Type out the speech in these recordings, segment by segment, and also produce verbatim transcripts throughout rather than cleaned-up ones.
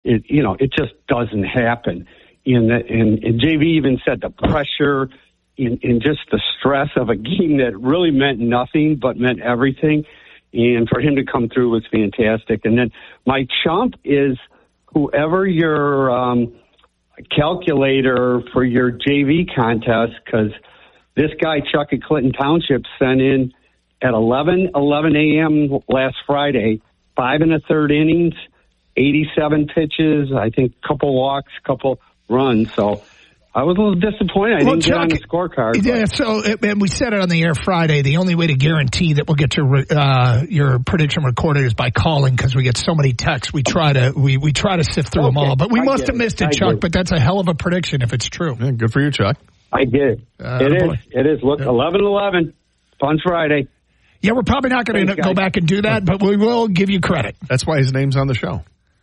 it, you know, it just doesn't happen. In the, and, and J V even said the pressure in, in just the stress of a game that really meant nothing but meant everything. And for him to come through was fantastic. And then my chump is whoever your um, calculator for your J V contest, because this guy, Chuck at Clinton Township, sent in at eleven a.m. last Friday, five and a third innings, eighty-seven pitches, I think a couple walks, couple runs. So I was a little disappointed I well, didn't Chuck, get on the scorecard. Yeah, but. so and we said it on the air Friday. The only way to guarantee that we'll get your uh, your prediction recorded is by calling, because we get so many texts. We try to we, we try to sift through okay, them all, but we I must have missed it, I Chuck. did. But that's a hell of a prediction if it's true. Yeah, good for you, Chuck. I did. Uh, it boy. is. It is. Look, eleven eleven, fun Friday. Yeah, we're probably not going to go guys. back and do that, but we will give you credit. That's why his name's on the show.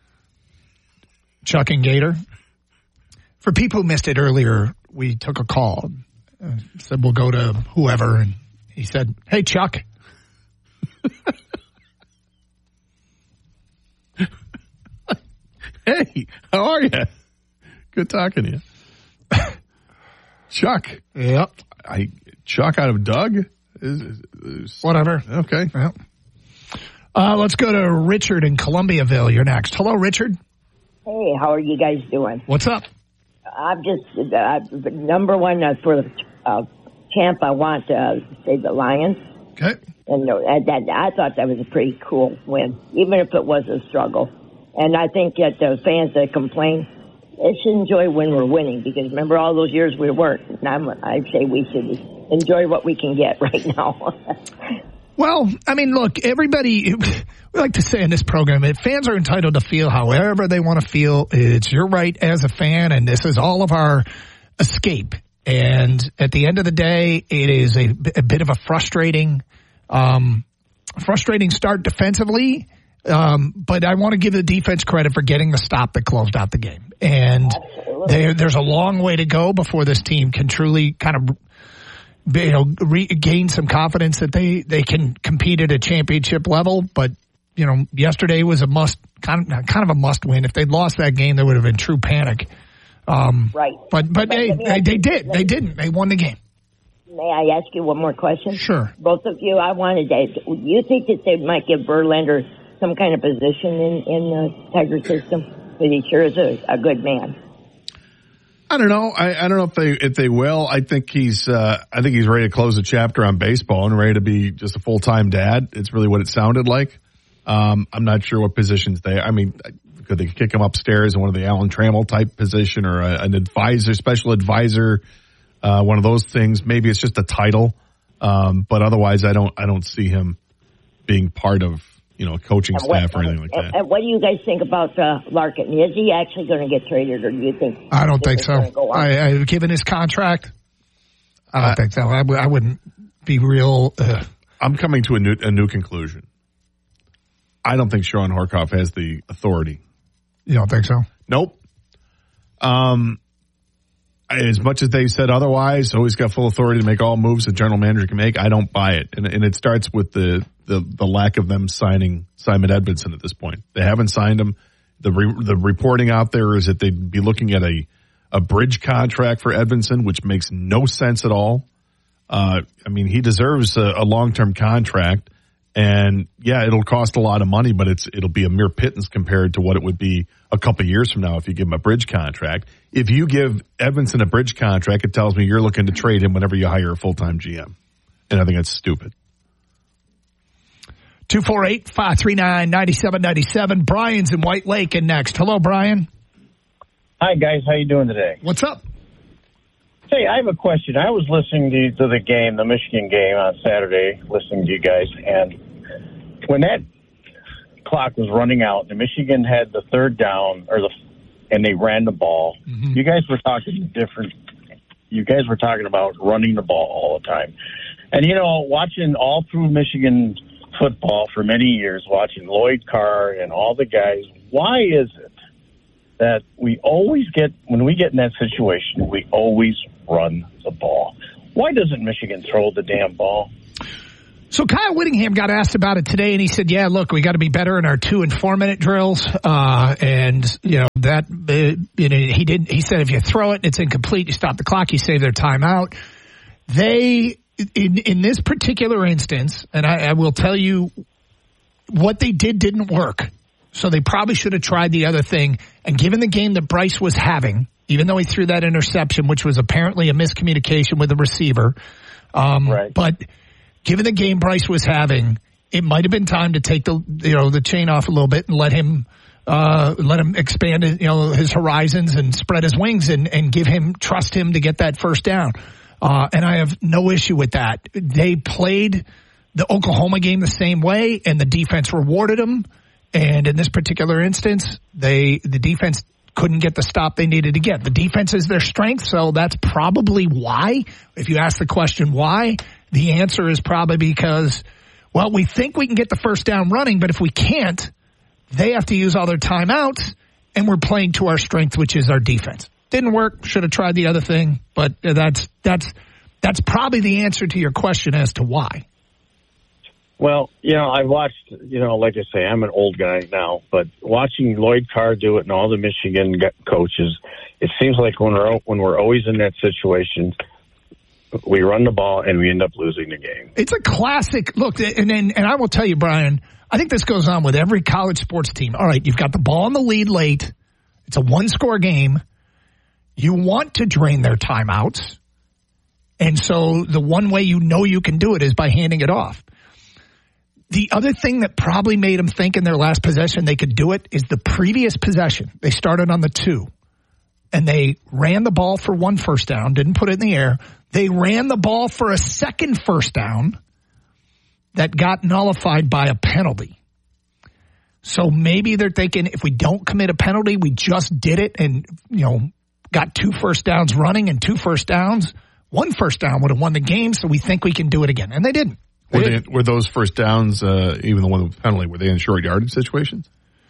Chuck and Gator. For people who missed it earlier, we took a call. Uh, said we'll go to whoever, and he said, "Hey, Chuck." Hey, how are you? Good talking to you. Chuck. Yep. I Chuck out of Doug? Is, is, is, Whatever. Okay. Yep. Uh, let's go to Richard in Columbiaville. You're next. Hello, Richard. Hey, how are you guys doing? What's up? I'm just, uh, number one, uh, for the uh, champ, I want to uh, say the Lions. Okay. And uh, that, I thought that was a pretty cool win, even if it was a struggle. And I think that the fans that complain, they should enjoy when we're winning, because remember all those years we weren't. And I'm, I'd say we should enjoy what we can get right now. Well, I mean, look, everybody, we like to say in this program, that fans are entitled to feel however they want to feel. It's your right as a fan, and this is all of our escape. And at the end of the day, it is a, a bit of a frustrating, um, frustrating start defensively. Um, but I want to give the defense credit for getting the stop that closed out the game. And there, there's a long way to go before this team can truly kind of, you know, regain some confidence that they, they can compete at a championship level. But, you know, yesterday was a must, kind of, kind of a must win. If they'd lost that game, there would have been true panic. Um, right. But, but, but they, they, they did. They didn't. They won the game. May I ask you one more question? Sure. Both of you, I wanted to, you think that they might give Verlander some kind of position in, in the Tiger system? Because he sure is a, a good man. I don't know. I, I don't know if they if they will. I think he's uh, I think he's ready to close a chapter on baseball and ready to be just a full time dad. It's really what it sounded like. Um, I'm not sure what positions they. I mean, could they kick him upstairs in one of the Alan Trammell type position, or a, an advisor, special advisor, uh, one of those things? Maybe it's just a title. Um, but otherwise, I don't I don't see him being part of, you know, a coaching And staff what, or anything like and, that. And what do you guys think about uh, Larkin? Is he actually going to get traded, or do you think? I don't think so. I, I, given his contract, I don't Uh, think so. I, w- I wouldn't be real. Uh, I'm coming to a new a new conclusion. I don't think Sean Horkoff has the authority. you don't think so? Nope. Um, as much as they said otherwise, always got full authority to make all moves the general manager can make. I don't buy it, and, and it starts with the, the the lack of them signing Simon Edvinsson at this point. They haven't signed him. The re, the reporting out there is that they'd be looking at a a bridge contract for Edvinsson, which makes no sense at all. Uh, I mean, he deserves a, a long term contract, and yeah, it'll cost a lot of money, but it's it'll be a mere pittance compared to what it would be a couple of years from now if you give him a bridge contract. If you give Edvinsson a bridge contract, it tells me you're looking to trade him whenever you hire a full time G M, and I think that's stupid. two four eight, five three nine, nine seven nine seven. Brian's in White Lake and next. Hello, Brian. Hi, guys. How you doing today? What's up? Hey, I have a question. I was listening to, to the game, the Michigan game on Saturday, listening to you guys, and when that clock was running out and Michigan had the third down, or the and they ran the ball, mm-hmm. you guys were talking different. You guys were talking about running the ball all the time. And, you know, watching all through Michigan football for many years, watching Lloyd Carr and all the guys, why is it that we always get, when we get in that situation, we always run the ball? Why doesn't Michigan throw the damn ball? So Kyle Whittingham got asked about it today, and he said, yeah, look, we got to be better in our two and four minute drills. Uh, and, you know, that uh, you know, he didn't. He said if you throw it, it's incomplete. You stop the clock. You save their timeout. They in in this particular instance, and I, I will tell you, what they did didn't work. So they probably should have tried the other thing. And given the game that Bryce was having, even though he threw that interception, which was apparently a miscommunication with the receiver, um, right. but given the game Bryce was having, it might have been time to take the you know the chain off a little bit and let him uh, let him expand you know his horizons and spread his wings and, and give him trust him to get that first down. Uh, and I have no issue with that. They played the Oklahoma game the same way, and the defense rewarded them. And in this particular instance, they the defense couldn't get the stop they needed to get. The defense is their strength, so that's probably why. If you ask the question why, the answer is probably because, well, we think we can get the first down running, but if we can't, they have to use all their timeouts, and we're playing to our strength, which is our defense. Didn't work. Should have tried the other thing, but that's that's that's probably the answer to your question as to why. Well, you know, I've watched, you know, like I say, I'm an old guy now, but watching Lloyd Carr do it and all the Michigan coaches, it seems like when we're when we're always in that situation, we run the ball and we end up losing the game. It's a classic. Look, and and, and I will tell you, Brian, I think this goes on with every college sports team. All right, you've got the ball in the lead late. It's a one-score game. You want to drain their timeouts. And so the one way you know you can do it is by handing it off. The other thing that probably made them think in their last possession they could do it is the previous possession. They started on the two, and they ran the ball for one first down, didn't put it in the air. They ran the ball for a second first down that got nullified by a penalty. So maybe they're thinking if we don't commit a penalty, we just did it and, you know, got two first downs running and two first downs. One first down would have won the game, so we think we can do it again. And they didn't. Were, they, were those first downs, uh, even the one with penalty, were they in short yardage situations?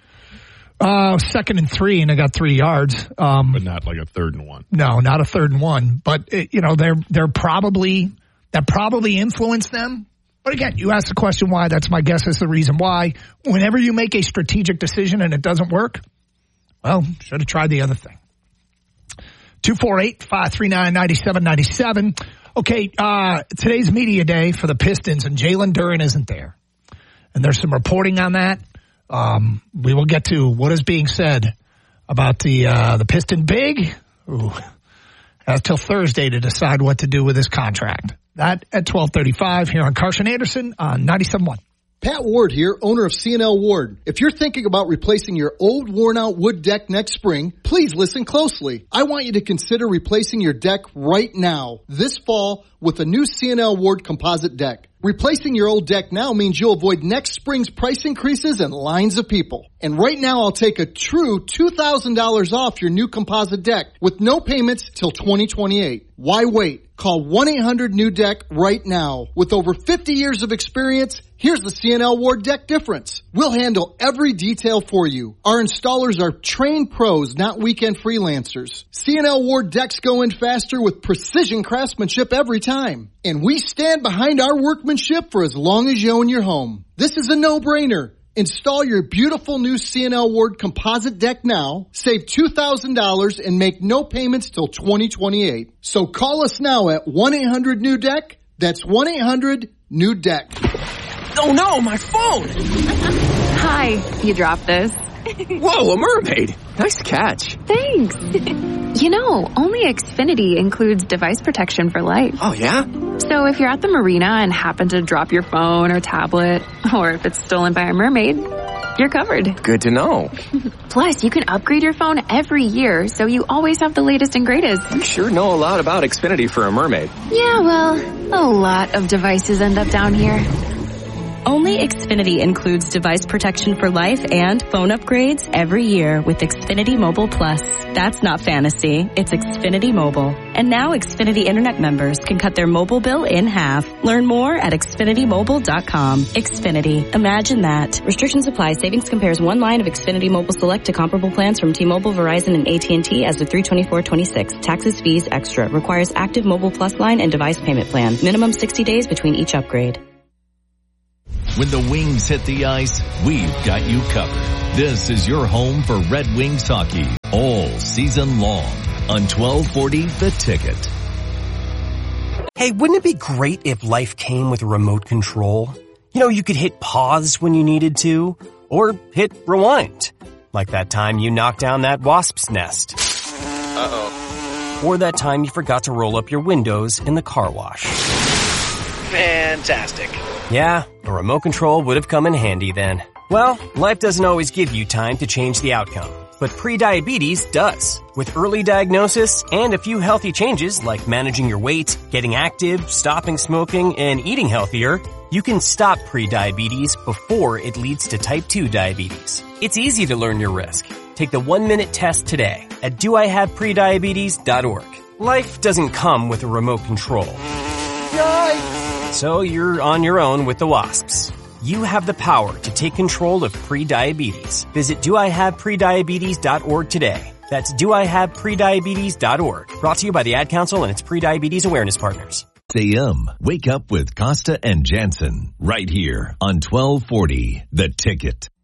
Uh, second and three, and they got three yards. Um, but not like a third and one. No, not a third and one. But, it, you know, they're they're probably, that probably influenced them. But again, you ask the question why, that's my guess is the reason why. Whenever you make a strategic decision and it doesn't work, well, should have tried the other thing. two four eight, five three nine, nine seven nine seven. Okay, uh, today's media day for the Pistons, and Jalen Duren isn't there. And there's some reporting on that. Um, we will get to what is being said about the uh, the Piston big. Ooh, has till Thursday to decide what to do with his contract. That at twelve thirty-five here on Carson Anderson on ninety-seven point one. Pat Ward here, owner of C and L Ward. If you're thinking about replacing your old worn-out wood deck next spring, please listen closely. I want you to consider replacing your deck right now, this fall, with a new C and L Ward composite deck. Replacing your old deck now means you'll avoid next spring's price increases and lines of people. And right now, I'll take a true two thousand dollars off your new composite deck with no payments till twenty twenty-eight. Why wait? Call one eight hundred new deck right now. With over fifty years of experience, here's the C and L Ward deck difference. We'll handle every detail for you. Our installers are trained pros, not weekend freelancers. C and L Ward decks go in faster with precision craftsmanship every time. And we stand behind our workmanship for as long as you own your home. This is a no-brainer. Install your beautiful new C and L Ward composite deck now, save two thousand dollars, and make no payments till twenty twenty-eight. So call us now at one eight hundred new deck. That's one eight hundred new deck. Oh no, my phone! Hi, you dropped this. Whoa, a mermaid! Nice catch. Thanks. You know, only Xfinity includes device protection for life. Oh, yeah? So if you're at the marina and happen to drop your phone or tablet, or if it's stolen by a mermaid, you're covered. Good to know. Plus, you can upgrade your phone every year, so you always have the latest and greatest. You sure know a lot about Xfinity for a mermaid. Yeah, well, a lot of devices end up down here. Only Xfinity includes device protection for life and phone upgrades every year with Xfinity Mobile Plus. That's not fantasy, it's Xfinity Mobile. And now Xfinity Internet members can cut their mobile bill in half. Learn more at Xfinity Mobile dot com. Xfinity. Imagine that. Restrictions apply. Savings compares one line of Xfinity Mobile Select to comparable plans from T-Mobile, Verizon, and A T and T as of three twenty-four twenty-six. Taxes, fees, extra. Requires active Mobile Plus line and device payment plan. Minimum sixty days between each upgrade. When the Wings hit the ice, we've got you covered. This is your home for Red Wings hockey. all season long on twelve forty The Ticket. Hey, wouldn't it be great if life came with a remote control? You know, you could hit pause when you needed to, or hit rewind. Like that time you knocked down that wasp's nest. Uh-oh. Or that time you forgot to roll up your windows in the car wash. Fantastic. Yeah, a remote control would have come in handy then. Well, life doesn't always give you time to change the outcome, but prediabetes does. With early diagnosis and a few healthy changes like managing your weight, getting active, stopping smoking, and eating healthier, you can stop prediabetes before it leads to type two diabetes. It's easy to learn your risk. Take the one-minute test today at do I have prediabetes dot org. Life doesn't come with a remote control. Yikes! So you're on your own with the wasps. You have the power to take control of prediabetes. Visit do I have prediabetes dot org today. That's do I have prediabetes dot org. Brought to you by the Ad Council and its Prediabetes Awareness Partners. A M. Wake up with Costa and Jansen right here on twelve forty The Ticket.